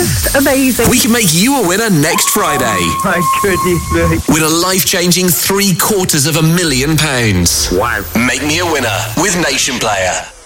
just amazing. We can make you a winner next Friday. My goodness me. Win a life-changing £750,000. Wow. Make me a winner with Nation Player.